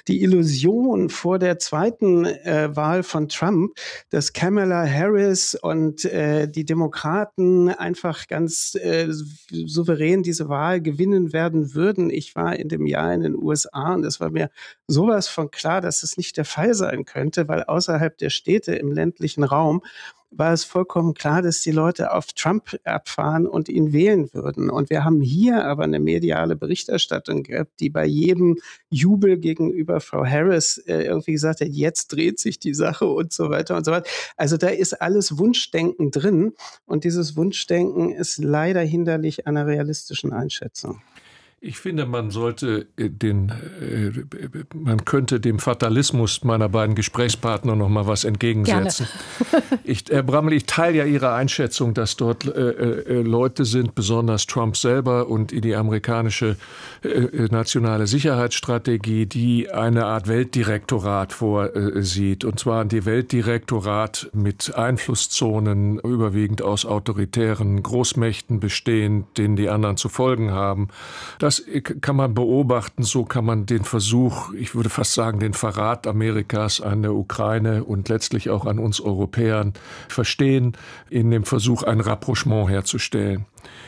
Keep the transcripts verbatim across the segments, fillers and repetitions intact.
die Illusion vor der zweiten äh, Wahl von Trump, dass Kamala Harris und äh, die Demokraten einfach ganz äh, souverän diese Wahl gewinnen werden würden. Ich war in dem Jahr in den U S A und es war mir sowas von klar, dass es nicht der Fall sein könnte, weil außerhalb der Städte im ländlichen Raum war es vollkommen klar, dass die Leute auf Trump abfahren und ihn wählen würden. Und wir haben hier aber eine mediale Berichterstattung gehabt, die bei jedem Jubel gegenüber Frau Harris äh, irgendwie gesagt hat, jetzt dreht sich die Sache und so weiter und so weiter. Also da ist alles Wunschdenken drin und dieses Wunschdenken ist leider hinderlich einer realistischen Einschätzung. Ich finde, man sollte den, äh, man könnte dem Fatalismus meiner beiden Gesprächspartner noch mal was entgegensetzen. ich, Herr Brammel, ich teile ja Ihre Einschätzung, dass dort äh, äh, Leute sind, besonders Trump selber und die amerikanische äh, nationale Sicherheitsstrategie, die eine Art Weltdirektorat vorsieht. Und zwar die Weltdirektorat mit Einflusszonen, überwiegend aus autoritären Großmächten bestehend, denen die anderen zu folgen haben. Das kann man beobachten, so kann man den Versuch, ich würde fast sagen, den Verrat Amerikas an der Ukraine und letztlich auch an uns Europäern verstehen, in dem Versuch, ein Rapprochement herzustellen.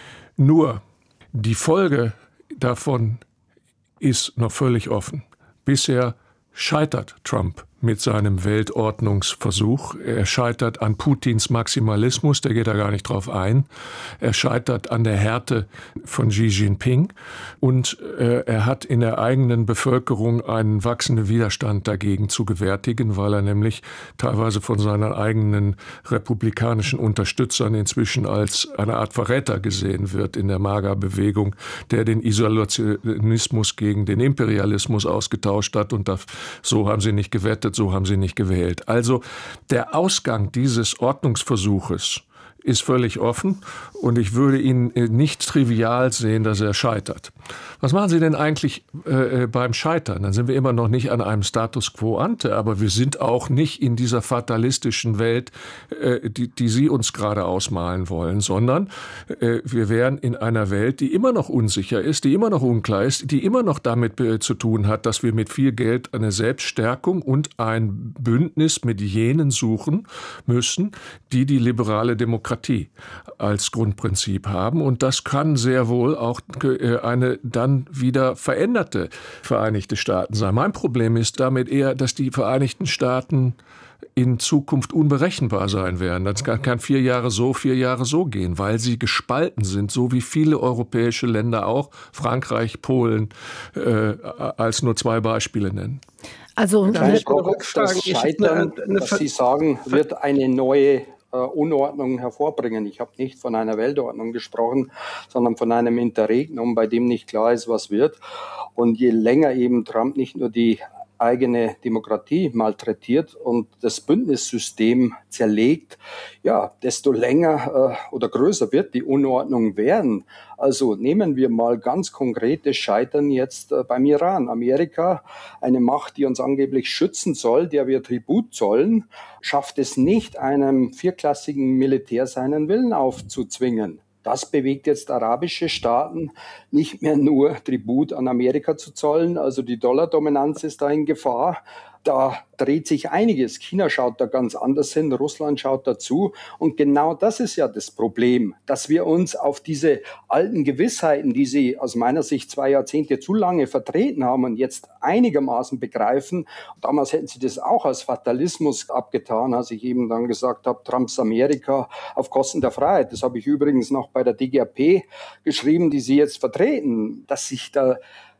Nur die Folge davon ist noch völlig offen. Bisher scheitert Trump mit seinem Weltordnungsversuch. Er scheitert an Putins Maximalismus, der geht da gar nicht drauf ein. Er scheitert an der Härte von Xi Jinping und äh, er hat in der eigenen Bevölkerung einen wachsenden Widerstand dagegen zu gewärtigen, weil er nämlich teilweise von seinen eigenen republikanischen Unterstützern inzwischen als eine Art Verräter gesehen wird in der MAGA-Bewegung, der den Isolationismus gegen den Imperialismus ausgetauscht hat und das, so haben sie nicht gewettet, so haben sie nicht gewählt. Also der Ausgang dieses Ordnungsversuches ist völlig offen und ich würde ihn nicht trivial sehen, dass er scheitert. Was machen Sie denn eigentlich äh, beim Scheitern? Dann sind wir immer noch nicht an einem Status quo ante, aber wir sind auch nicht in dieser fatalistischen Welt, äh, die, die Sie uns gerade ausmalen wollen, sondern äh, wir wären in einer Welt, die immer noch unsicher ist, die immer noch unklar ist, die immer noch damit äh, zu tun hat, dass wir mit viel Geld eine Selbststärkung und ein Bündnis mit jenen suchen müssen, die die liberale Demokratie als Grundprinzip haben. Und das kann sehr wohl auch eine dann wieder veränderte Vereinigte Staaten sein. Mein Problem ist damit eher, dass die Vereinigten Staaten in Zukunft unberechenbar sein werden. Das kann vier Jahre so, vier Jahre so gehen, weil sie gespalten sind, so wie viele europäische Länder auch, Frankreich, Polen, äh, als nur zwei Beispiele nennen. Also eine das Scheitern, was Sie sagen, wird eine neue Unordnung hervorbringen. Ich habe nicht von einer Weltordnung gesprochen, sondern von einem Interregnum, bei dem nicht klar ist, was wird. Und je länger eben Trump nicht nur die eigene Demokratie malträtiert und das Bündnissystem zerlegt, ja, desto länger äh, oder größer wird die Unordnung werden. Also nehmen wir mal ganz konkretes Scheitern jetzt äh, beim Iran. Amerika, eine Macht, die uns angeblich schützen soll, der wir Tribut zollen, schafft es nicht, einem vierklassigen Militär seinen Willen aufzuzwingen. Das bewegt jetzt arabische Staaten, nicht mehr nur Tribut an Amerika zu zollen, also die Dollardominanz ist da in Gefahr. Da dreht sich einiges. China schaut da ganz anders hin, Russland schaut dazu. Und genau das ist ja das Problem, dass wir uns auf diese alten Gewissheiten, die sie aus meiner Sicht zwei Jahrzehnte zu lange vertreten haben und jetzt einigermaßen begreifen. Damals hätten sie das auch als Fatalismus abgetan, als ich eben dann gesagt habe, Trumps Amerika auf Kosten der Freiheit. Das habe ich übrigens noch bei der D G A P geschrieben, die sie jetzt vertreten, dass sich da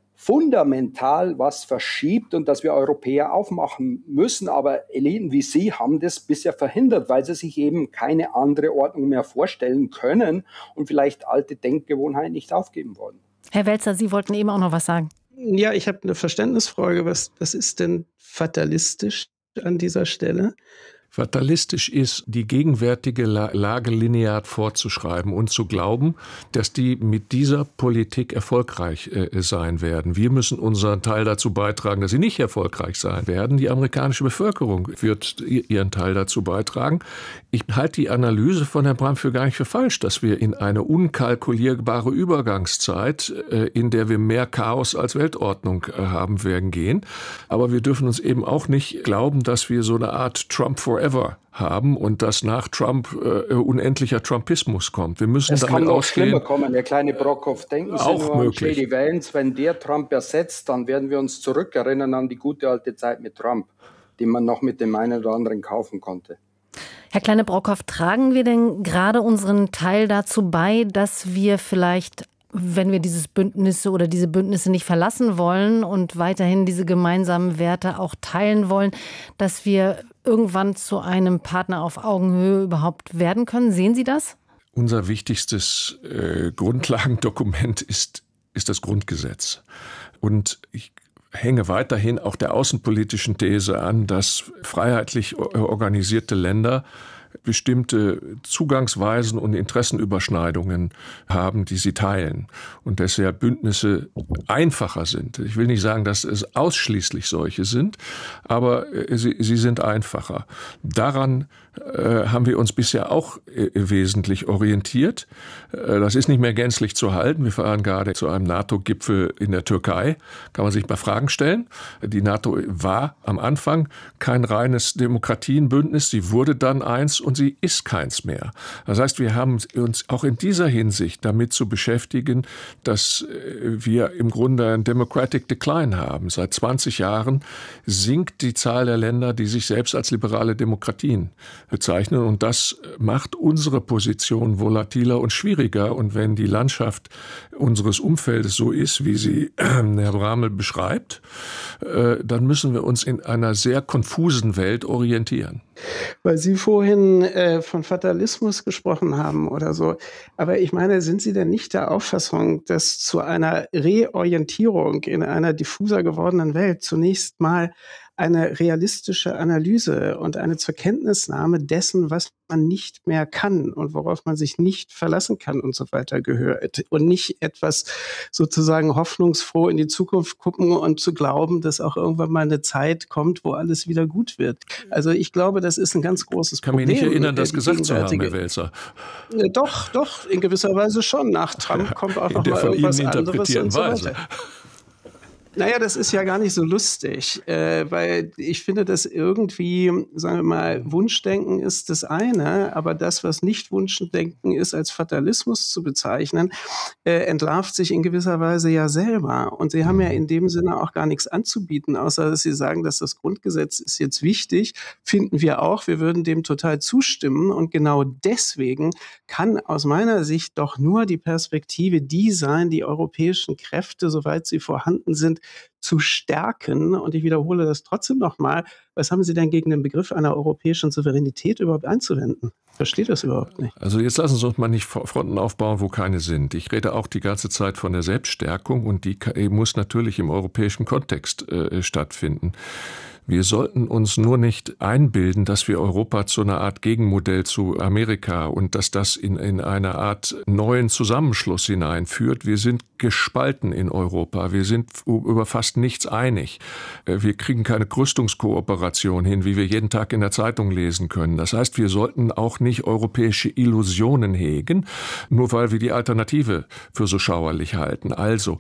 fundamental was verschiebt und dass wir Europäer aufmachen müssen. Aber Eliten wie Sie haben das bisher verhindert, weil sie sich eben keine andere Ordnung mehr vorstellen können und vielleicht alte Denkgewohnheiten nicht aufgeben wollen. Herr Welzer, Sie wollten eben auch noch was sagen. Ja, ich habe eine Verständnisfrage. Was, was ist denn fatalistisch an dieser Stelle? fatalistisch ist, die gegenwärtige Lage linear fortzuschreiben und zu glauben, dass die mit dieser Politik erfolgreich äh, sein werden. Wir müssen unseren Teil dazu beitragen, dass sie nicht erfolgreich sein werden. Die amerikanische Bevölkerung wird ihren Teil dazu beitragen. Ich halte die Analyse von Herrn Bram für gar nicht für falsch, dass wir in eine unkalkulierbare Übergangszeit, äh, in der wir mehr Chaos als Weltordnung äh, haben werden, gehen. Aber wir dürfen uns eben auch nicht glauben, dass wir so eine Art Trump Forever haben und dass nach Trump äh, unendlicher Trumpismus kommt. Wir müssen es damit kann noch ausgehen. Schlimmer kommen, der kleine Brockhoff. Denken Sie auch nur möglich. an J D Vance. Wenn der Trump ersetzt, dann werden wir uns zurückerinnern an die gute alte Zeit mit Trump, die man noch mit dem einen oder anderen kaufen konnte. Herr Kleine-Brockhoff, tragen wir denn gerade unseren Teil dazu bei, dass wir vielleicht, wenn wir dieses Bündnisse oder diese Bündnisse nicht verlassen wollen und weiterhin diese gemeinsamen Werte auch teilen wollen, dass wir irgendwann zu einem Partner auf Augenhöhe überhaupt werden können? Sehen Sie das? Unser wichtigstes äh, Grundlagendokument ist, ist das Grundgesetz. Und ich hänge weiterhin auch der außenpolitischen These an, dass freiheitlich organisierte Länder bestimmte Zugangsweisen und Interessenüberschneidungen haben, die sie teilen und deshalb Bündnisse einfacher sind. Ich will nicht sagen, dass es ausschließlich solche sind, aber sie, sie sind einfacher. Daran äh, haben wir uns bisher auch äh, wesentlich orientiert. Äh, das ist nicht mehr gänzlich zu halten. Wir fahren gerade zu einem NATO-Gipfel in der Türkei. Kann man sich mal Fragen stellen. Die NATO war am Anfang kein reines Demokratienbündnis. Sie wurde dann eins und sie ist keins mehr. Das heißt, wir haben uns auch in dieser Hinsicht damit zu beschäftigen, dass wir im Grunde einen Democratic Decline haben. Seit zwanzig Jahren sinkt die Zahl der Länder, die sich selbst als liberale Demokratien bezeichnen. Und das macht unsere Position volatiler und schwieriger. Und wenn die Landschaft unseres Umfeldes so ist, wie sie Herr Bramel beschreibt, dann müssen wir uns in einer sehr konfusen Welt orientieren. Weil Sie vorhin äh, von Fatalismus gesprochen haben oder so. Aber ich meine, sind Sie denn nicht der Auffassung, dass zu einer Reorientierung in einer diffuser gewordenen Welt zunächst mal eine realistische Analyse und eine Zurkenntnisnahme dessen, was man nicht mehr kann und worauf man sich nicht verlassen kann und so weiter gehört und nicht etwas sozusagen hoffnungsfroh in die Zukunft gucken und zu glauben, dass auch irgendwann mal eine Zeit kommt, wo alles wieder gut wird. Also ich glaube, das ist ein ganz großes Problem. Ich kann mich nicht erinnern, das gesagt zu haben, Herr Welzer. Doch, doch, in gewisser Weise schon. Nach Trump kommt auch noch mal irgendwas anderes und so weiter. Naja, das ist ja gar nicht so lustig, äh, weil ich finde, dass irgendwie, sagen wir mal, Wunschdenken ist das eine, aber das, was nicht Wunschdenken ist, als Fatalismus zu bezeichnen, äh, entlarvt sich in gewisser Weise ja selber. Und Sie haben ja in dem Sinne auch gar nichts anzubieten, außer dass Sie sagen, dass das Grundgesetz ist jetzt wichtig, finden wir auch, wir würden dem total zustimmen. Und genau deswegen kann aus meiner Sicht doch nur die Perspektive die sein, die europäischen Kräfte, soweit sie vorhanden sind, zu stärken. Und ich wiederhole das trotzdem nochmal. Was haben Sie denn gegen den Begriff einer europäischen Souveränität überhaupt einzuwenden? Ich verstehe das überhaupt nicht. Also jetzt lassen Sie uns mal nicht Fronten aufbauen, wo keine sind. Ich rede auch die ganze Zeit von der Selbststärkung und die muss natürlich im europäischen Kontext äh, stattfinden. Wir sollten uns nur nicht einbilden, dass wir Europa zu einer Art Gegenmodell zu Amerika und dass das in, in eine Art neuen Zusammenschluss hineinführt. Wir sind gespalten in Europa. Wir sind über fast nichts einig. Wir kriegen keine Rüstungskooperation hin, wie wir jeden Tag in der Zeitung lesen können. Das heißt, wir sollten auch nicht europäische Illusionen hegen, nur weil wir die Alternative für so schauerlich halten. Also,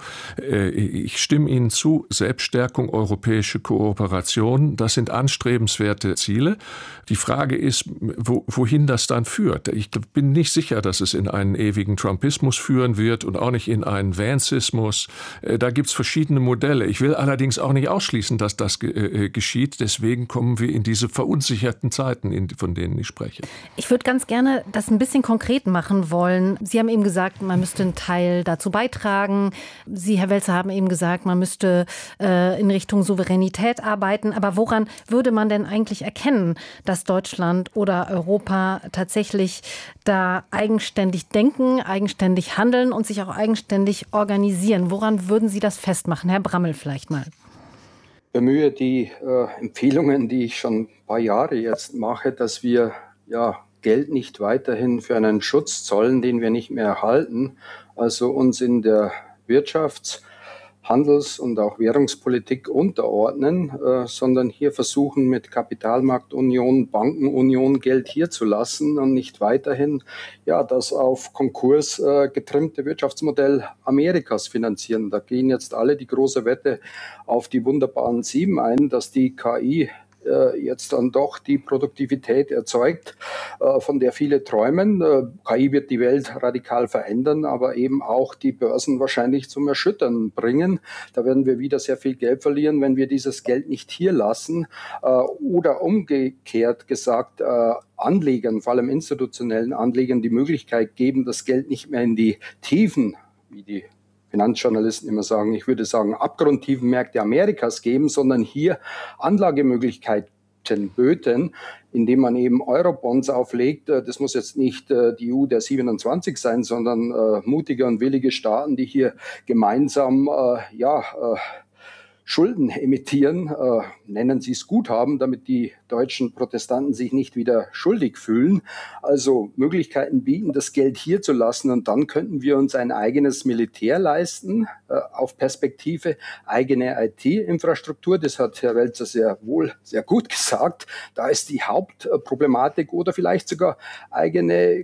ich stimme Ihnen zu, Selbststärkung, europäische Kooperation, das sind anstrebenswerte Ziele. Die Frage ist, wo, wohin das dann führt. Ich bin nicht sicher, dass es in einen ewigen Trumpismus führen wird und auch nicht in einen Vancismus. Da gibt es verschiedene Modelle. Ich will allerdings auch nicht ausschließen, dass das äh, geschieht. Deswegen kommen wir in diese verunsicherten Zeiten, in, von denen ich spreche. Ich würde ganz gerne das ein bisschen konkret machen wollen. Sie haben eben gesagt, man müsste einen Teil dazu beitragen. Sie, Herr Welzer, haben eben gesagt, man müsste äh, in Richtung Souveränität arbeiten. Aber woran würde man denn eigentlich erkennen, dass Deutschland oder Europa tatsächlich da eigenständig denken, eigenständig handeln und sich auch eigenständig organisieren? Woran würden Sie das festmachen? Herr Brammel vielleicht mal. bemühe die äh, Empfehlungen, die ich schon ein paar Jahre jetzt mache, dass wir ja Geld nicht weiterhin für einen Schutz zollen, den wir nicht mehr erhalten, also uns in der Wirtschafts-, Handels- und auch Währungspolitik unterordnen, äh, sondern hier versuchen mit Kapitalmarktunion, Bankenunion Geld hier zu lassen und nicht weiterhin ja das auf Konkurs äh, getrimmte Wirtschaftsmodell Amerikas finanzieren. Da gehen jetzt alle die große Wette auf die wunderbaren Sieben ein, dass die K I jetzt dann doch die Produktivität erzeugt, von der viele träumen. K I wird die Welt radikal verändern, aber eben auch die Börsen wahrscheinlich zum Erschüttern bringen. Da werden wir wieder sehr viel Geld verlieren, wenn wir dieses Geld nicht hier lassen. Oder umgekehrt gesagt, Anlegern, vor allem institutionellen Anlegern, die Möglichkeit geben, das Geld nicht mehr in die Tiefen, wie die Finanzjournalisten immer sagen, ich würde sagen, abgrundtiefen Märkte Amerikas geben, sondern hier Anlagemöglichkeiten böten, indem man eben Eurobonds auflegt. Das muss jetzt nicht die E U der siebenundzwanzig sein, sondern äh, mutige und willige Staaten, die hier gemeinsam äh, ja äh, Schulden emittieren, äh, nennen sie es Guthaben, damit die deutschen Protestanten sich nicht wieder schuldig fühlen. Also Möglichkeiten bieten, das Geld hier zu lassen, und dann könnten wir uns ein eigenes Militär leisten, äh, auf Perspektive, eigene I T-Infrastruktur. Das hat Herr Welzer sehr wohl, sehr gut gesagt. Da ist die Hauptproblematik, oder vielleicht sogar eigene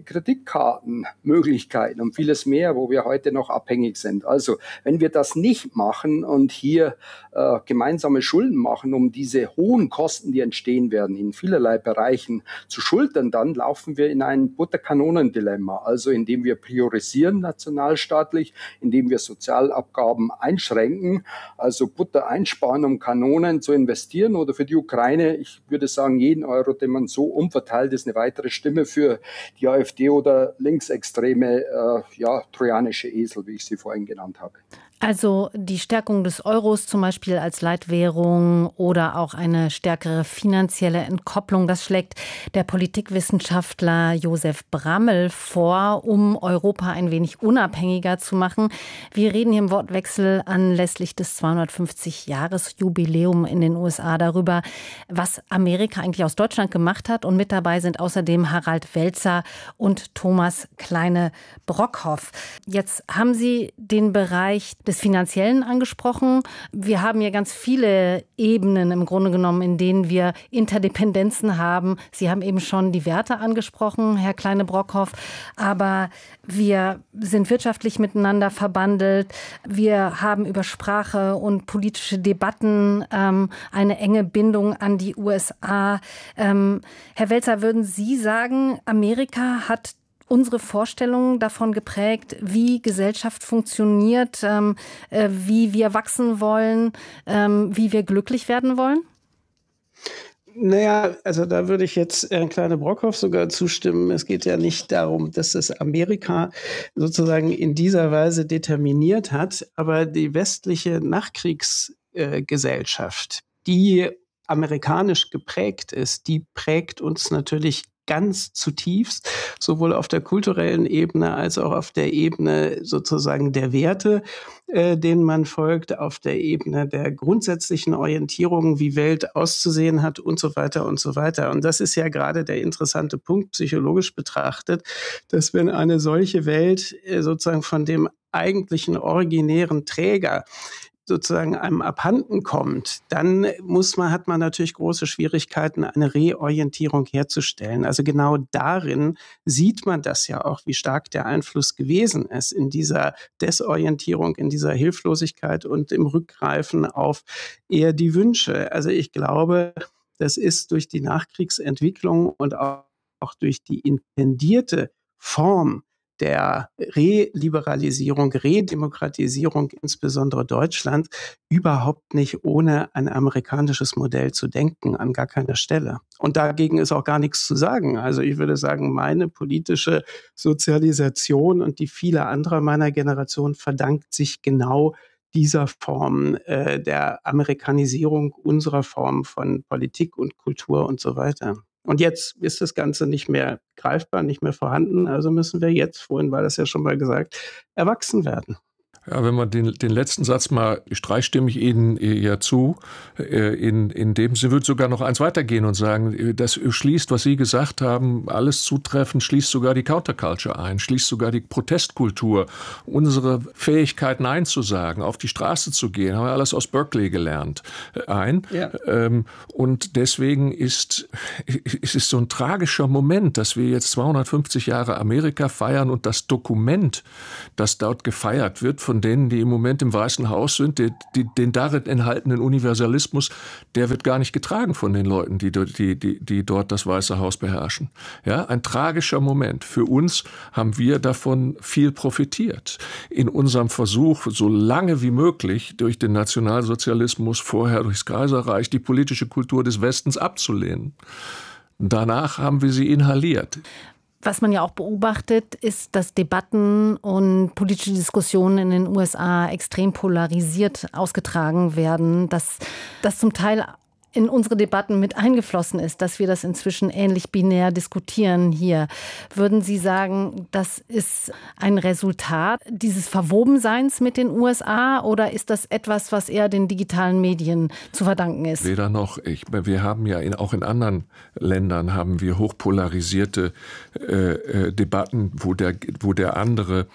Kreditkartenmöglichkeiten und vieles mehr, wo wir heute noch abhängig sind. Also wenn wir das nicht machen und hier äh, gemeinsame Schulden machen, um diese hohen Kosten, die entstehen werden, in vielerlei Bereichen zu schultern, dann laufen wir in ein Butterkanonendilemma. Also indem wir priorisieren nationalstaatlich, indem wir Sozialabgaben einschränken, also Butter einsparen, um Kanonen zu investieren, oder für die Ukraine, ich würde sagen, jeden Euro, den man so umverteilt, ist eine weitere Stimme für die AfD oder linksextreme, äh, ja, trojanische Esel, wie ich sie vorhin genannt habe. Also die Stärkung des Euros zum Beispiel als Leitwährung oder auch eine stärkere finanzielle Entkopplung, das schlägt der Politikwissenschaftler Josef Brammel vor, um Europa ein wenig unabhängiger zu machen. Wir reden hier im Wortwechsel anlässlich des zweihundertfünfzig-Jahres-Jubiläum in den U S A darüber, was Amerika eigentlich aus Deutschland gemacht hat. Und mit dabei sind außerdem Harald Welzer und Thomas Kleine-Brockhoff. Jetzt haben Sie den Bereich des Finanziellen angesprochen. Wir haben ja ganz viele Ebenen im Grunde genommen, in denen wir Interdependenzen haben. Sie haben eben schon die Werte angesprochen, Herr Kleine-Brockhoff, aber wir sind wirtschaftlich miteinander verbandelt. Wir haben über Sprache und politische Debatten ähm, eine enge Bindung an die U S A. Ähm, Herr Welzer, würden Sie sagen, Amerika hat unsere Vorstellungen davon geprägt, wie Gesellschaft funktioniert, ähm, äh, wie wir wachsen wollen, ähm, wie wir glücklich werden wollen? Naja, also da würde ich jetzt Herrn Kleine-Brockhoff sogar zustimmen. Es geht ja nicht darum, dass es Amerika sozusagen in dieser Weise determiniert hat, aber die westliche Nachkriegsgesellschaft, die amerikanisch geprägt ist, die prägt uns natürlich ganz zutiefst, sowohl auf der kulturellen Ebene als auch auf der Ebene sozusagen der Werte, äh, denen man folgt, auf der Ebene der grundsätzlichen Orientierung, wie Welt auszusehen hat und so weiter und so weiter. Und das ist ja gerade der interessante Punkt, psychologisch betrachtet, dass wenn eine solche Welt äh, sozusagen von dem eigentlichen originären Träger sozusagen einem abhanden kommt, dann muss man, hat man natürlich große Schwierigkeiten, eine Reorientierung herzustellen. Also genau darin sieht man das ja auch, wie stark der Einfluss gewesen ist in dieser Desorientierung, in dieser Hilflosigkeit und im Rückgreifen auf eher die Wünsche. Also ich glaube, das ist durch die Nachkriegsentwicklung und auch durch die intendierte Form der Reliberalisierung, Redemokratisierung, insbesondere Deutschland, überhaupt nicht ohne ein amerikanisches Modell zu denken, an gar keiner Stelle. Und dagegen ist auch gar nichts zu sagen. Also ich würde sagen, meine politische Sozialisation und die vieler anderer meiner Generation verdankt sich genau dieser Form äh, der Amerikanisierung unserer Form von Politik und Kultur und so weiter. Und jetzt ist das Ganze nicht mehr greifbar, nicht mehr vorhanden. Also müssen wir jetzt, vorhin war das ja schon mal gesagt, erwachsen werden. Ja, wenn man den, den letzten Satz mal streicht, stimme ich Ihnen ja zu. In, in dem Sinne würde sogar noch eins weitergehen und sagen, das schließt, was Sie gesagt haben, alles zutreffend, schließt sogar die Counterculture ein, schließt sogar die Protestkultur, unsere Fähigkeit, Nein zu sagen, auf die Straße zu gehen, haben wir alles aus Berkeley gelernt, ein. Ja. Und deswegen ist, ist es so ein tragischer Moment, dass wir jetzt zweihundertfünfzig Jahre Amerika feiern und das Dokument, das dort gefeiert wird, von denen, die im Moment im Weißen Haus sind, die, die, den darin enthaltenen Universalismus, der wird gar nicht getragen von den Leuten, die, die, die, die dort das Weiße Haus beherrschen. Ja, ein tragischer Moment. Für uns haben wir davon viel profitiert. In unserem Versuch, so lange wie möglich durch den Nationalsozialismus, vorher durchs Kaiserreich, die politische Kultur des Westens abzulehnen. Danach haben wir sie inhaliert. Was man ja auch beobachtet, ist, dass Debatten und politische Diskussionen in den U S A extrem polarisiert ausgetragen werden, dass das zum Teil in unsere Debatten mit eingeflossen ist, dass wir das inzwischen ähnlich binär diskutieren hier. Würden Sie sagen, das ist ein Resultat dieses Verwobenseins mit den U S A oder ist das etwas, was eher den digitalen Medien zu verdanken ist? Weder noch. Ich, wir haben ja in, auch in anderen Ländern haben wir hochpolarisierte äh, Debatten, wo der, wo der andere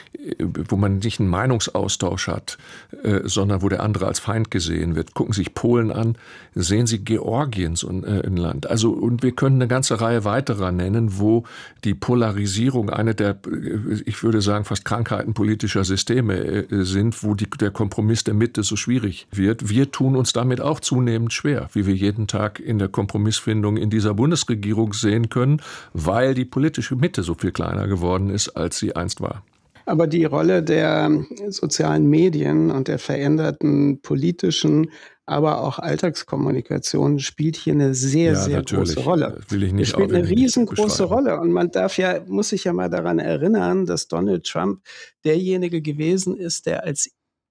wo man nicht einen Meinungsaustausch hat, äh, sondern wo der andere als Feind gesehen wird. Gucken Sie sich Polen an, sehen Sie Georgien, so ein, äh, ein Land. Also, und wir können eine ganze Reihe weiterer nennen, wo die Polarisierung eine der, ich würde sagen, fast Krankheiten politischer Systeme äh, sind, wo die, der Kompromiss der Mitte so schwierig wird. Wir tun uns damit auch zunehmend schwer, wie wir jeden Tag in der Kompromissfindung in dieser Bundesregierung sehen können, weil die politische Mitte so viel kleiner geworden ist, als sie einst war. Aber die Rolle der sozialen Medien und der veränderten politischen, aber auch Alltagskommunikation spielt hier eine sehr, ja, sehr große Rolle. Will ich nicht, es spielt eine riesengroße Rolle. Und man darf ja, muss sich ja mal daran erinnern, dass Donald Trump derjenige gewesen ist, der als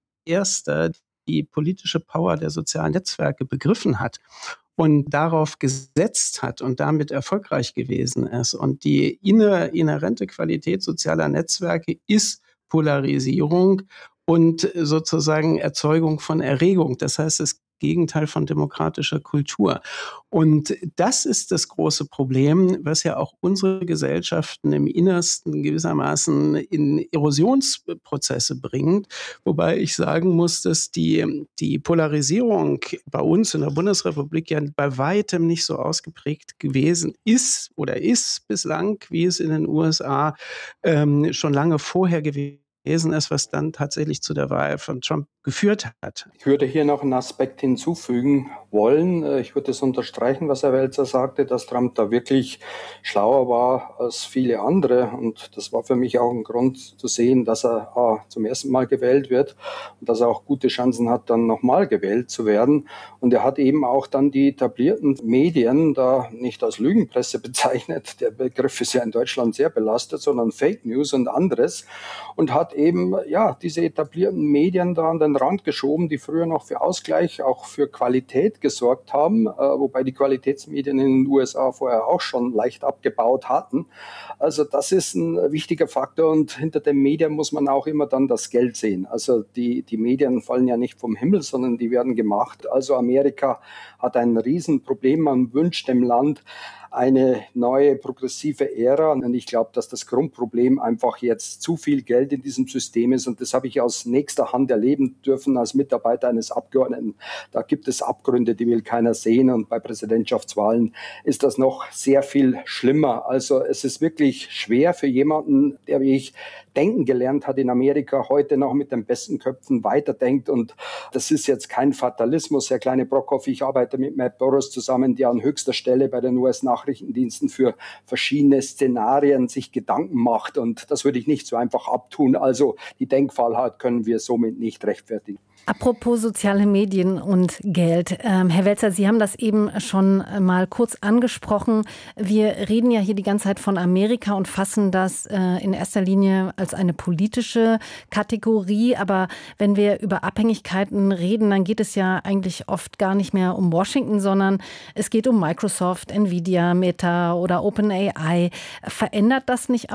erster die politische Power der sozialen Netzwerke begriffen hat und darauf gesetzt hat und damit erfolgreich gewesen ist. Und die inhärente Qualität sozialer Netzwerke ist Polarisierung und sozusagen Erzeugung von Erregung. Das heißt, das Gegenteil von demokratischer Kultur. Und das ist das große Problem, was ja auch unsere Gesellschaften im Innersten gewissermaßen in Erosionsprozesse bringt. Wobei ich sagen muss, dass die, die Polarisierung bei uns in der Bundesrepublik ja bei weitem nicht so ausgeprägt gewesen ist oder ist bislang, wie es in den U S A ähm, schon lange vorher gewesen ist, was dann tatsächlich zu der Wahl von Trump geführt hat. Ich würde hier noch einen Aspekt hinzufügen wollen. Ich würde es unterstreichen, was Herr Welzer sagte, dass Trump da wirklich schlauer war als viele andere. Und das war für mich auch ein Grund zu sehen, dass er ah, zum ersten Mal gewählt wird und dass er auch gute Chancen hat, dann nochmal gewählt zu werden. Und er hat eben auch dann die etablierten Medien da nicht als Lügenpresse bezeichnet. Der Begriff ist ja in Deutschland sehr belastet, sondern Fake News und anderes. Und hat eben ja diese etablierten Medien da an den Rand geschoben, die früher noch für Ausgleich, auch für Qualität gesorgt haben, äh, wobei die Qualitätsmedien in den U S A vorher auch schon leicht abgebaut hatten. Also das ist ein wichtiger Faktor und hinter den Medien muss man auch immer dann das Geld sehen. Also die, die Medien fallen ja nicht vom Himmel, sondern die werden gemacht. Also Amerika hat ein Riesenproblem. Man wünscht dem Land eine neue progressive Ära. Und ich glaube, dass das Grundproblem einfach jetzt zu viel Geld in diesem System ist. Und das habe ich aus nächster Hand erleben dürfen als Mitarbeiter eines Abgeordneten. Da gibt es Abgründe, die will keiner sehen. Und bei Präsidentschaftswahlen ist das noch sehr viel schlimmer. Also es ist wirklich schwer für jemanden, der wie ich denken gelernt hat in Amerika, heute noch mit den besten Köpfen weiterdenkt. Und das ist jetzt kein Fatalismus. Herr Kleine-Brockhoff, ich arbeite mit Matt Burrows zusammen, der an höchster Stelle bei den U S-Nachrichtendiensten für verschiedene Szenarien sich Gedanken macht. Und das würde ich nicht so einfach abtun. Also die Denkfallheit können wir somit nicht rechtfertigen. Apropos soziale Medien und Geld. Ähm, Herr Welzer, Sie haben das eben schon mal kurz angesprochen. Wir reden ja hier die ganze Zeit von Amerika und fassen das äh, in erster Linie als eine politische Kategorie. Aber wenn wir über Abhängigkeiten reden, dann geht es ja eigentlich oft gar nicht mehr um Washington, sondern es geht um Microsoft, Nvidia, Meta oder OpenAI. Verändert das nicht auch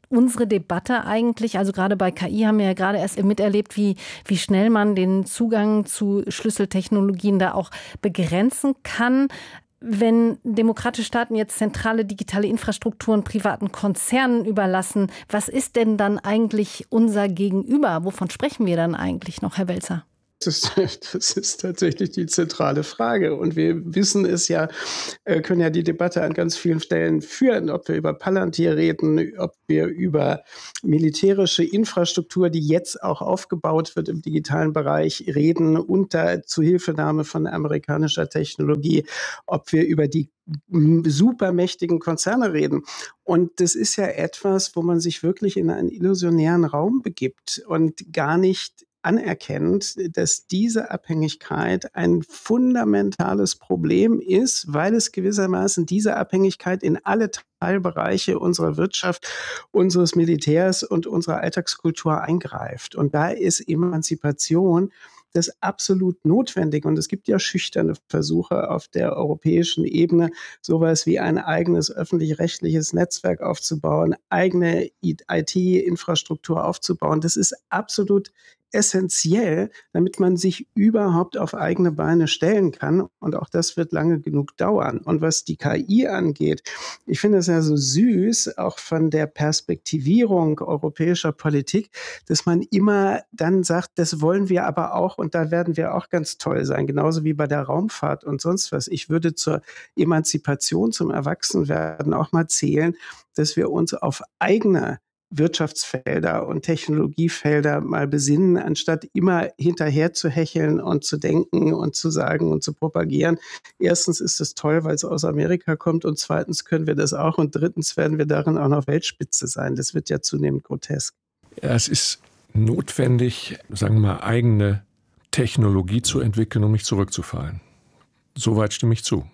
unsere Debatte eigentlich, also gerade bei K I haben wir ja gerade erst miterlebt, wie, wie schnell man den Zugang zu Schlüsseltechnologien da auch begrenzen kann. Wenn demokratische Staaten jetzt zentrale digitale Infrastrukturen privaten Konzernen überlassen, was ist denn dann eigentlich unser Gegenüber? Wovon sprechen wir dann eigentlich noch, Herr Welzer? Das ist, das ist tatsächlich die zentrale Frage. Und wir wissen es ja, können ja die Debatte an ganz vielen Stellen führen, ob wir über Palantir reden, ob wir über militärische Infrastruktur, die jetzt auch aufgebaut wird im digitalen Bereich, reden, unter Zuhilfenahme von amerikanischer Technologie, ob wir über die supermächtigen Konzerne reden. Und das ist ja etwas, wo man sich wirklich in einen illusionären Raum begibt und gar nicht anerkennt, dass diese Abhängigkeit ein fundamentales Problem ist, weil es gewissermaßen diese Abhängigkeit in alle Teilbereiche unserer Wirtschaft, unseres Militärs und unserer Alltagskultur eingreift. Und da ist Emanzipation das absolut notwendig. Und es gibt ja schüchterne Versuche auf der europäischen Ebene, sowas wie ein eigenes öffentlich-rechtliches Netzwerk aufzubauen, eigene I T-Infrastruktur aufzubauen. Das ist absolut essentiell, damit man sich überhaupt auf eigene Beine stellen kann. Und auch das wird lange genug dauern. Und was die K I angeht, ich finde es ja so süß, auch von der Perspektivierung europäischer Politik, dass man immer dann sagt, das wollen wir aber auch und da werden wir auch ganz toll sein, genauso wie bei der Raumfahrt und sonst was. Ich würde zur Emanzipation, zum Erwachsenwerden auch mal zählen, dass wir uns auf eigene Wirtschaftsfelder und Technologiefelder mal besinnen, anstatt immer hinterher zu hecheln und zu denken und zu sagen und zu propagieren. Erstens ist es toll, weil es aus Amerika kommt und zweitens können wir das auch und drittens werden wir darin auch noch Weltspitze sein. Das wird ja zunehmend grotesk. Ja, es ist notwendig, sagen wir mal, eigene Technologie zu entwickeln, um nicht zurückzufallen. Soweit stimme ich zu.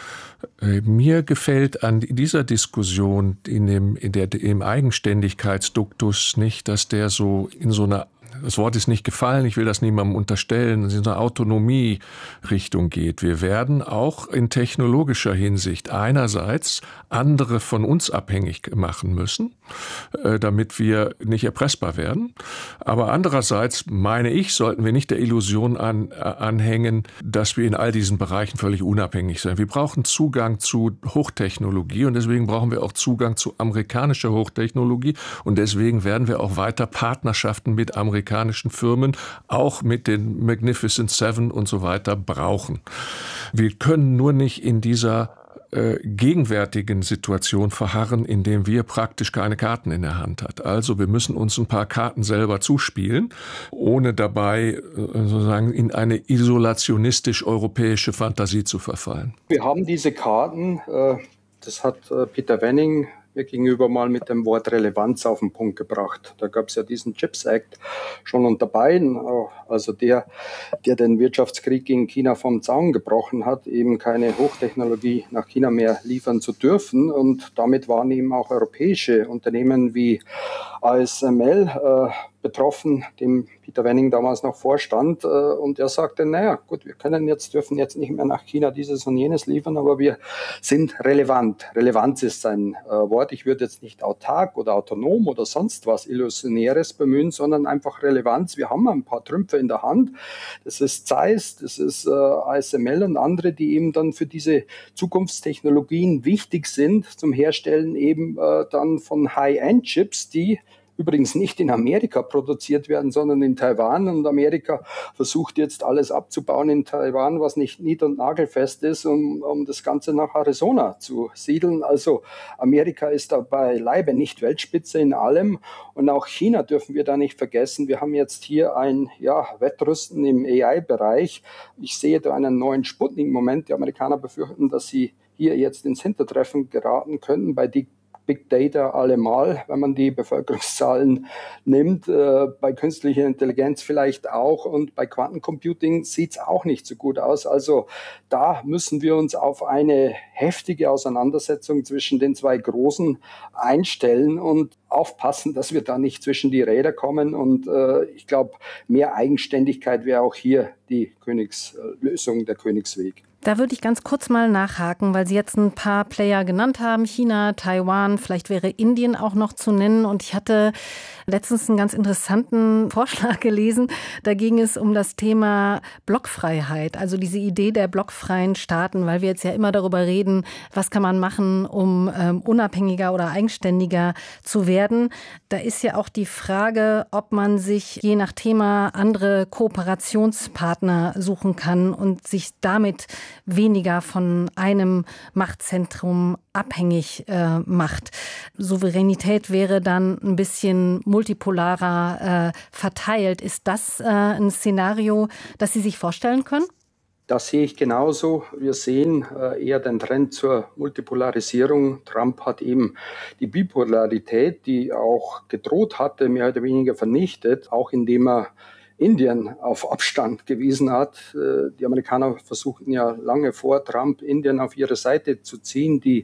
Mir gefällt an dieser Diskussion in dem, in der, im Eigenständigkeitsduktus nicht, dass der so in so einer, das Wort ist nicht gefallen, ich will das niemandem unterstellen, in so eine Autonomie-Richtung geht. Wir werden auch in technologischer Hinsicht einerseits andere von uns abhängig machen müssen, damit wir nicht erpressbar werden. Aber andererseits, meine ich, sollten wir nicht der Illusion an, anhängen, dass wir in all diesen Bereichen völlig unabhängig sind. Wir brauchen Zugang zu Hochtechnologie und deswegen brauchen wir auch Zugang zu amerikanischer Hochtechnologie und deswegen werden wir auch weiter Partnerschaften mit amerikanischen Firmen, auch mit den Magnificent Seven und so weiter brauchen. Wir können nur nicht in dieser äh, gegenwärtigen Situation verharren, indem wir praktisch keine Karten in der Hand hat. Also wir müssen uns ein paar Karten selber zuspielen, ohne dabei äh, sozusagen in eine isolationistisch-europäische Fantasie zu verfallen. Wir haben diese Karten, äh, das hat äh, Peter Wenning mir gegenüber mal mit dem Wort Relevanz auf den Punkt gebracht. Da gab es ja diesen CHIPS Act schon unter Biden, also der, der den Wirtschaftskrieg gegen China vom Zaun gebrochen hat, eben keine Hochtechnologie nach China mehr liefern zu dürfen. Und damit waren eben auch europäische Unternehmen wie A S M L äh, betroffen, dem Peter Wenning damals noch vorstand. Äh, und er sagte, naja, gut, wir können jetzt, dürfen jetzt nicht mehr nach China dieses und jenes liefern, aber wir sind relevant. Relevanz ist sein äh, Wort. Ich würde jetzt nicht autark oder autonom oder sonst was Illusionäres bemühen, sondern einfach Relevanz. Wir haben ein paar Trümpfe in der Hand. Das ist Zeiss, das ist äh, A S M L und andere, die eben dann für diese Zukunftstechnologien wichtig sind zum Herstellen eben äh, dann von High-End-Chips, die übrigens nicht in Amerika produziert werden, sondern in Taiwan. Und Amerika versucht jetzt alles abzubauen in Taiwan, was nicht nied- und nagelfest ist, um, um das Ganze nach Arizona zu siedeln. Also Amerika ist da beileibe nicht Weltspitze in allem. Und auch China dürfen wir da nicht vergessen. Wir haben jetzt hier ein ja, Wettrüsten im A I-Bereich. Ich sehe da einen neuen Sputnik im Moment. Die Amerikaner befürchten, dass sie hier jetzt ins Hintertreffen geraten könnten bei die Big Data allemal, wenn man die Bevölkerungszahlen nimmt, äh, bei künstlicher Intelligenz vielleicht auch und bei Quantencomputing sieht es auch nicht so gut aus. Also da müssen wir uns auf eine heftige Auseinandersetzung zwischen den zwei Großen einstellen und aufpassen, dass wir da nicht zwischen die Räder kommen. Und äh, ich glaube, mehr Eigenständigkeit wäre auch hier die Königslösung, der Königsweg. Da würde ich ganz kurz mal nachhaken, weil Sie jetzt ein paar Player genannt haben. China, Taiwan, vielleicht wäre Indien auch noch zu nennen. Und ich hatte letztens einen ganz interessanten Vorschlag gelesen. Da ging es um das Thema Blockfreiheit, also diese Idee der blockfreien Staaten, weil wir jetzt ja immer darüber reden, was kann man machen, um ähm, unabhängiger oder eigenständiger zu werden. Da ist ja auch die Frage, ob man sich je nach Thema andere Kooperationspartner suchen kann und sich damit weniger von einem Machtzentrum abhängig äh, macht. Souveränität wäre dann ein bisschen multipolarer äh, verteilt. Ist das äh, ein Szenario, das Sie sich vorstellen können? Das sehe ich genauso. Wir sehen äh, eher den Trend zur Multipolarisierung. Trump hat eben die Bipolarität, die auch gedroht hatte, mehr oder weniger vernichtet, auch indem er Indien auf Abstand gewiesen hat. Die Amerikaner versuchten ja lange vor Trump, Indien auf ihre Seite zu ziehen, die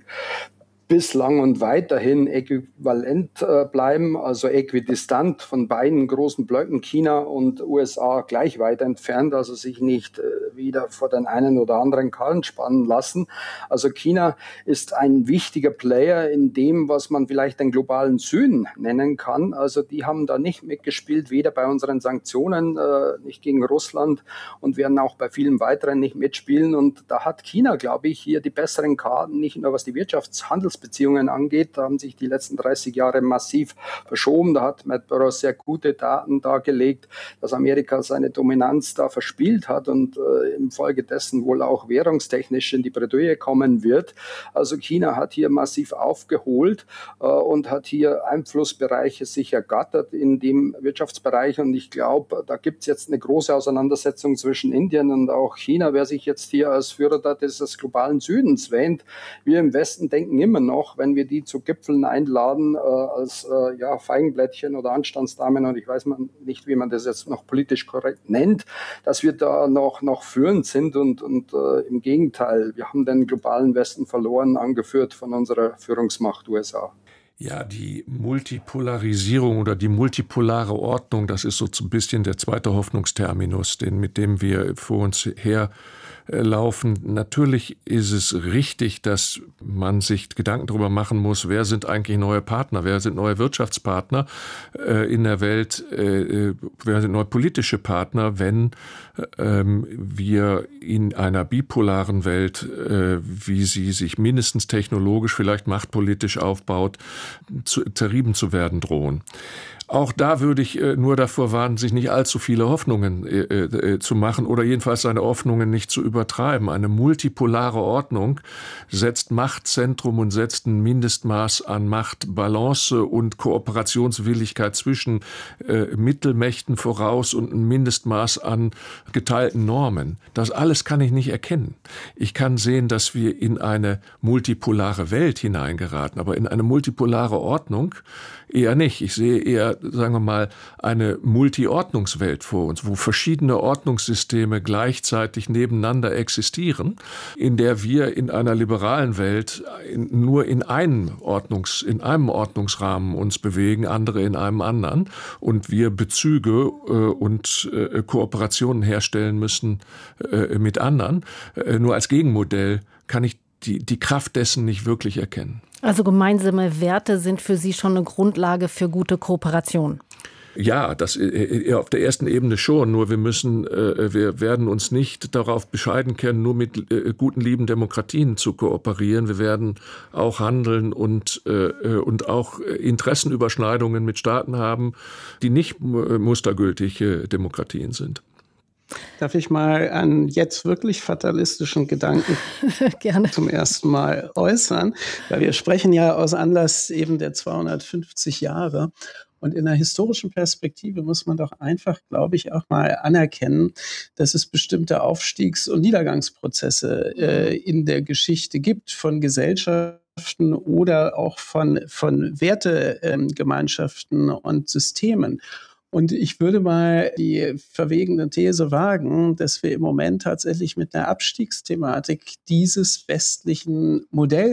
bislang und weiterhin äquivalent äh, bleiben, also äquidistant von beiden großen Blöcken, China und U S A, gleich weit entfernt, also sich nicht äh, wieder vor den einen oder anderen Karren spannen lassen. Also China ist ein wichtiger Player in dem, was man vielleicht den globalen Süden nennen kann. Also die haben da nicht mitgespielt, weder bei unseren Sanktionen, äh, nicht gegen Russland, und werden auch bei vielen weiteren nicht mitspielen. Und da hat China, glaube ich, hier die besseren Karten, nicht nur was die Wirtschaftshandels Beziehungen angeht. Da haben sich die letzten dreißig Jahre massiv verschoben. Da hat Matt Burrows sehr gute Daten dargelegt, dass Amerika seine Dominanz da verspielt hat und äh, infolgedessen wohl auch währungstechnisch in die Bredouille kommen wird. Also China hat hier massiv aufgeholt äh, und hat hier Einflussbereiche sich ergattert in dem Wirtschaftsbereich. Und ich glaube, da gibt es jetzt eine große Auseinandersetzung zwischen Indien und auch China, wer sich jetzt hier als Führer des globalen Südens wähnt. Wir im Westen denken immer noch, noch, wenn wir die zu Gipfeln einladen, äh, als äh, ja, Feigenblättchen oder Anstandsdamen, und ich weiß man nicht, wie man das jetzt noch politisch korrekt nennt, dass wir da noch, noch führend sind und, und äh, im Gegenteil, wir haben den globalen Westen verloren, angeführt von unserer Führungsmacht U S A. Ja, die Multipolarisierung oder die multipolare Ordnung, das ist so ein bisschen der zweite Hoffnungsterminus, den, mit dem wir vor uns her laufen. Natürlich ist es richtig, dass man sich Gedanken darüber machen muss, wer sind eigentlich neue Partner, wer sind neue Wirtschaftspartner äh, in der Welt, äh, wer sind neue politische Partner, wenn äh, wir in einer bipolaren Welt, äh, wie sie sich mindestens technologisch, vielleicht machtpolitisch aufbaut, zu, zerrieben zu werden drohen. Auch da würde ich äh, nur davor warnen, sich nicht allzu viele Hoffnungen äh, äh, zu machen oder jedenfalls seine Hoffnungen nicht zu übertreiben. Eine multipolare Ordnung setzt Machtzentrum und setzt ein Mindestmaß an Machtbalance und Kooperationswilligkeit zwischen äh, Mittelmächten voraus und ein Mindestmaß an geteilten Normen. Das alles kann ich nicht erkennen. Ich kann sehen, dass wir in eine multipolare Welt hineingeraten, aber in eine multipolare Ordnung eher nicht. Ich sehe eher, sagen wir mal, eine Multiordnungswelt vor uns, wo verschiedene Ordnungssysteme gleichzeitig nebeneinander existieren, in der wir in einer liberalen Welt nur in einem Ordnungs, in einem Ordnungsrahmen uns bewegen, andere in einem anderen, und wir Bezüge äh, und äh, Kooperationen herstellen müssen äh, mit anderen. Äh, nur als Gegenmodell kann ich die, die Kraft dessen nicht wirklich erkennen. Also gemeinsame Werte sind für Sie schon eine Grundlage für gute Kooperation? Ja, das äh, auf der ersten Ebene schon. Nur wir müssen, äh, wir werden uns nicht darauf bescheiden können, nur mit äh, guten, lieben Demokratien zu kooperieren. Wir werden auch handeln und äh, und auch Interessenüberschneidungen mit Staaten haben, die nicht äh, mustergültige Demokratien sind. Darf ich mal einen jetzt wirklich fatalistischen Gedanken Gerne. zum ersten Mal äußern? Weil wir sprechen ja aus Anlass eben der zweihundertfünfzig Jahre. Und in der historischen Perspektive muss man doch einfach, glaube ich, auch mal anerkennen, dass es bestimmte Aufstiegs- und Niedergangsprozesse äh, in der Geschichte gibt von Gesellschaften oder auch von, von Wertegemeinschaften ähm, und Systemen. Und ich würde mal die verwegene These wagen, dass wir im Moment tatsächlich mit einer Abstiegsthematik dieses westlichen Modells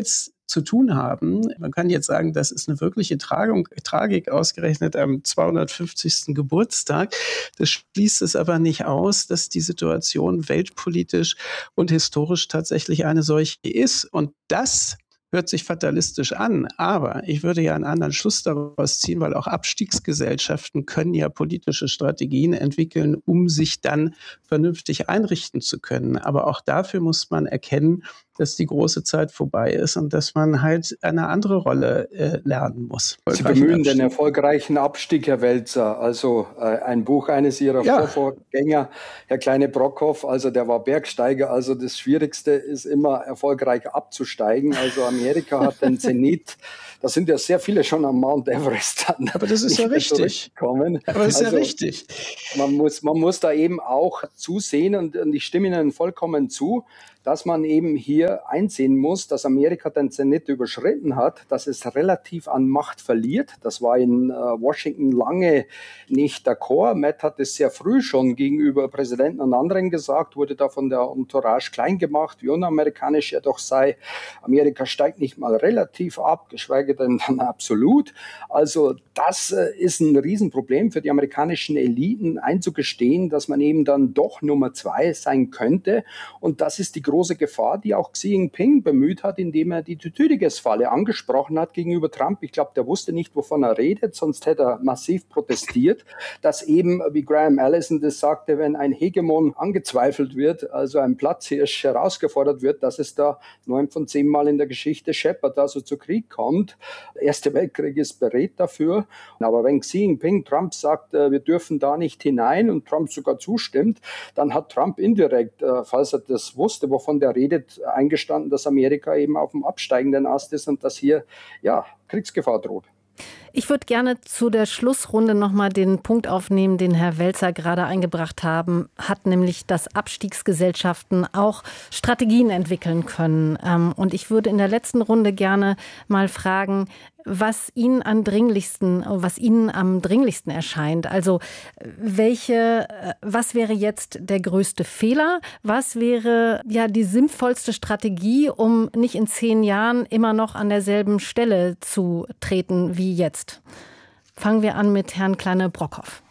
zu tun haben. Man kann jetzt sagen, das ist eine wirkliche Tragung, Tragik ausgerechnet am zweihundertfünfzigsten Geburtstag. Das schließt es aber nicht aus, dass die Situation weltpolitisch und historisch tatsächlich eine solche ist. Und das hört sich fatalistisch an, aber ich würde ja einen anderen Schluss daraus ziehen, weil auch Abstiegsgesellschaften können ja politische Strategien entwickeln, um sich dann vernünftig einrichten zu können. Aber auch dafür muss man erkennen, dass die große Zeit vorbei ist und dass man halt eine andere Rolle äh, lernen muss. Sie bemühen den erfolgreichen Abstieg, Herr Welzer. Also äh, ein Buch eines Ihrer ja. Vorgänger, Herr Kleine-Brockhoff, also der war Bergsteiger. Also das Schwierigste ist immer erfolgreich abzusteigen. Also Amerika hat den Zenit. Da sind ja sehr viele schon am Mount Everest. Dann Aber das ist ja richtig. Aber das ist also, ja richtig. Man muss, man muss da eben auch zusehen und, und ich stimme Ihnen vollkommen zu, dass man eben hier einsehen muss, dass Amerika den Zenit überschritten hat, dass es relativ an Macht verliert. Das war in äh, Washington lange nicht d'accord. Matt hat es sehr früh schon gegenüber Präsidenten und anderen gesagt, wurde da von der Entourage klein gemacht, wie unamerikanisch er doch sei. Amerika steigt nicht mal relativ ab, geschweige denn dann absolut. Also das äh, ist ein Riesenproblem für die amerikanischen Eliten einzugestehen, dass man eben dann doch Nummer zwei sein könnte. Und das ist die große Gefahr, die auch Xi Jinping bemüht hat, indem er die Tütüdiges-Falle angesprochen hat gegenüber Trump. Ich glaube, der wusste nicht, wovon er redet, sonst hätte er massiv protestiert, dass eben, wie Graham Allison das sagte, wenn ein Hegemon angezweifelt wird, also ein Platzhirsch herausgefordert wird, dass es da neun von zehn Mal in der Geschichte scheppert, also zu Krieg kommt. Der Erste Weltkrieg ist bereit dafür. Aber wenn Xi Jinping Trump sagt, wir dürfen da nicht hinein und Trump sogar zustimmt, dann hat Trump indirekt, falls er das wusste, wovon der redet, eingestanden, dass Amerika eben auf dem absteigenden Ast ist und dass hier ja Kriegsgefahr droht. Ich würde gerne zu der Schlussrunde noch mal den Punkt aufnehmen, den Herr Welzer gerade eingebracht haben, hat nämlich, dass Abstiegsgesellschaften auch Strategien entwickeln können. Und ich würde in der letzten Runde gerne mal fragen, was Ihnen am dringlichsten, was Ihnen am dringlichsten erscheint. Also welche, was wäre jetzt der größte Fehler? Was wäre ja die sinnvollste Strategie, um nicht in zehn Jahren immer noch an derselben Stelle zu treten wie jetzt? Fangen wir an mit Herrn Kleine-Brockhoff.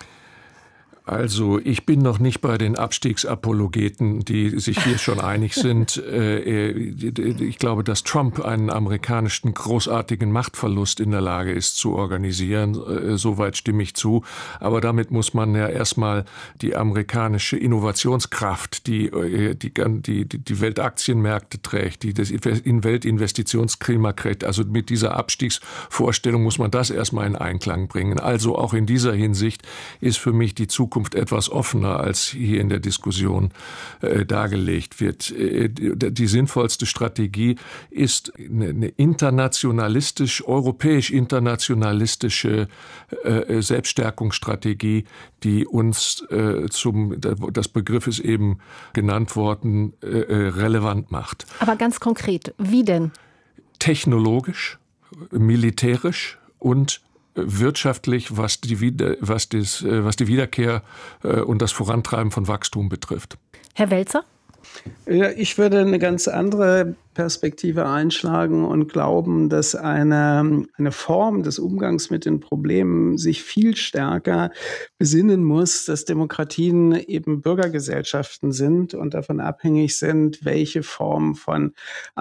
Also ich bin noch nicht bei den Abstiegsapologeten, die sich hier schon einig sind. Ich glaube, dass Trump einen amerikanischen großartigen Machtverlust in der Lage ist zu organisieren. Soweit stimme ich zu. Aber damit muss man ja erstmal die amerikanische Innovationskraft, die die, die, die Weltaktienmärkte trägt, die das Weltinvestitionsklima trägt, also mit dieser Abstiegsvorstellung muss man das erstmal in Einklang bringen. Also auch in dieser Hinsicht ist für mich die Zukunft etwas offener, als hier in der Diskussion äh, dargelegt wird. Äh, die, die sinnvollste Strategie ist eine, eine internationalistisch, europäisch-internationalistische äh, Selbststärkungsstrategie, die uns äh, zum, das Begriff ist eben genannt worden, äh, relevant macht. Aber ganz konkret, wie denn? Technologisch, militärisch und wirtschaftlich, was die, was, das, was die Wiederkehr und das Vorantreiben von Wachstum betrifft. Herr Welzer? Ja, ich würde eine ganz andere Perspektive einschlagen und glauben, dass eine, eine Form des Umgangs mit den Problemen sich viel stärker besinnen muss, dass Demokratien eben Bürgergesellschaften sind und davon abhängig sind, welche Form von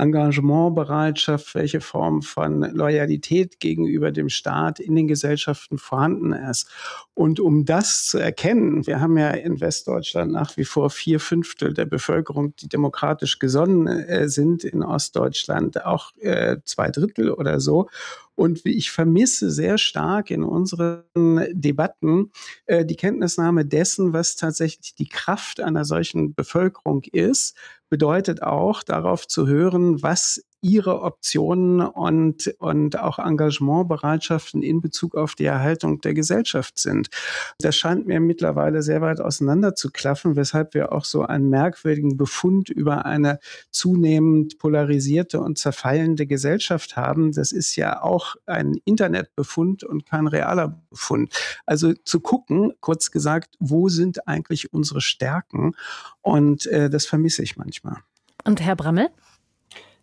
Engagementbereitschaft, welche Form von Loyalität gegenüber dem Staat in den Gesellschaften vorhanden ist. Und um das zu erkennen, wir haben ja in Westdeutschland nach wie vor vier Fünftel der Bevölkerung, die demokratisch gesonnen äh, sind, in Ostdeutschland auch äh, zwei Drittel oder so. Und ich vermisse sehr stark in unseren Debatten äh, die Kenntnisnahme dessen, was tatsächlich die Kraft einer solchen Bevölkerung ist, bedeutet auch darauf zu hören, was ihre Optionen und, und auch Engagementbereitschaften in Bezug auf die Erhaltung der Gesellschaft sind. Das scheint mir mittlerweile sehr weit auseinander zu klaffen, weshalb wir auch so einen merkwürdigen Befund über eine zunehmend polarisierte und zerfallende Gesellschaft haben. Das ist ja auch ein Internetbefund und kein realer Befund. Also zu gucken, kurz gesagt, wo sind eigentlich unsere Stärken? Und äh, das vermisse ich manchmal. Und Herr Brammel?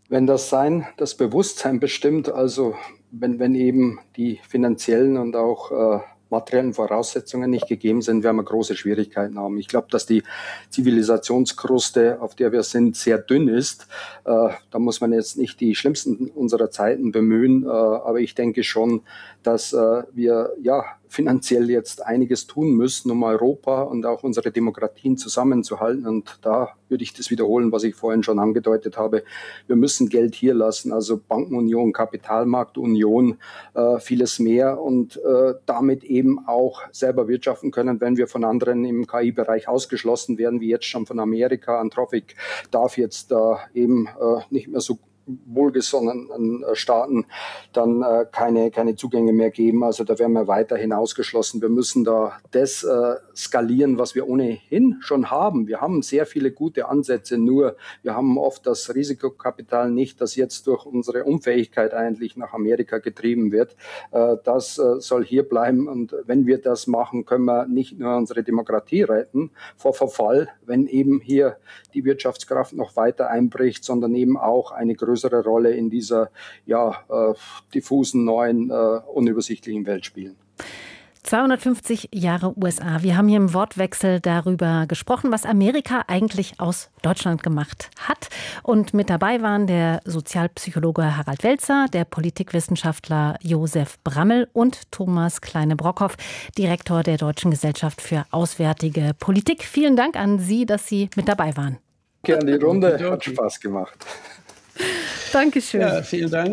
Wenn das Sein, das Bewusstsein bestimmt, also wenn, wenn eben die finanziellen und auch äh, materiellen Voraussetzungen nicht gegeben sind, werden wir große Schwierigkeiten haben. Ich glaube, dass die Zivilisationskruste, auf der wir sind, sehr dünn ist. Äh, da muss man jetzt nicht die schlimmsten unserer Zeiten bemühen, äh, aber ich denke schon, dass äh, wir ja finanziell jetzt einiges tun müssen, um Europa und auch unsere Demokratien zusammenzuhalten. Und da würde ich das wiederholen, was ich vorhin schon angedeutet habe. Wir müssen Geld hier lassen, also Bankenunion, Kapitalmarktunion, äh, vieles mehr und äh, damit eben auch selber wirtschaften können, wenn wir von anderen im K I-Bereich ausgeschlossen werden, wie jetzt schon von Amerika. Anthropic darf jetzt äh, eben äh, nicht mehr so wohlgesonnenen Staaten dann äh, keine, keine Zugänge mehr geben. Also da werden wir weiterhin ausgeschlossen. Wir müssen da das äh, skalieren, was wir ohnehin schon haben. Wir haben sehr viele gute Ansätze, nur wir haben oft das Risikokapital nicht, das jetzt durch unsere Unfähigkeit eigentlich nach Amerika getrieben wird. Äh, das äh, soll hier bleiben und wenn wir das machen, können wir nicht nur unsere Demokratie retten vor Verfall, wenn eben hier die Wirtschaftskraft noch weiter einbricht, sondern eben auch eine größere Rolle in dieser ja, äh, diffusen, neuen, äh, unübersichtlichen Welt spielen. zweihundertfünfzig Jahre U S A. Wir haben hier im Wortwechsel darüber gesprochen, was Amerika eigentlich aus Deutschland gemacht hat. Und mit dabei waren der Sozialpsychologe Harald Welzer, der Politikwissenschaftler Josef Brammel und Thomas Kleine-Brockhoff, Direktor der Deutschen Gesellschaft für Auswärtige Politik. Vielen Dank an Sie, dass Sie mit dabei waren. Gerne die Runde, hat Spaß gemacht. Dankeschön. Ja, vielen Dank.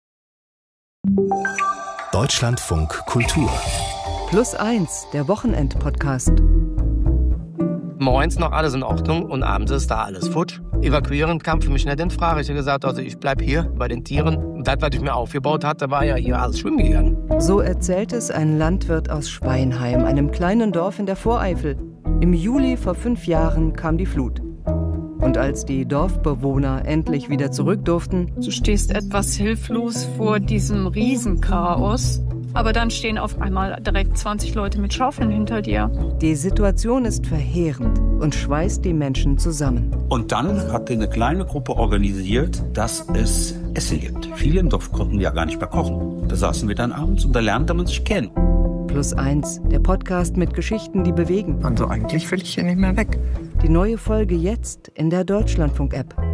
Deutschlandfunk Kultur. Plus eins, der Wochenend-Podcast. Morgens noch alles in Ordnung und abends ist da alles futsch. Evakuieren kam für mich nicht in Frage. Ich habe gesagt, also ich bleib hier bei den Tieren. Und das, was ich mir aufgebaut hatte, war ja hier alles schwimmen gegangen. So erzählt es ein Landwirt aus Schweinheim, einem kleinen Dorf in der Voreifel. Im Juli vor fünf Jahren kam die Flut. Und als die Dorfbewohner endlich wieder zurück durften... Du stehst etwas hilflos vor diesem Riesenchaos. Aber dann stehen auf einmal direkt zwanzig Leute mit Schaufeln hinter dir. Die Situation ist verheerend und schweißt die Menschen zusammen. Und dann hat eine kleine Gruppe organisiert, dass es Essen gibt. Viele im Dorf konnten ja gar nicht mehr kochen. Da saßen wir dann abends und da lernte man sich kennen. Plus eins, der Podcast mit Geschichten, die bewegen. Also eigentlich will ich hier nicht mehr weg. Die neue Folge jetzt in der Deutschlandfunk-App.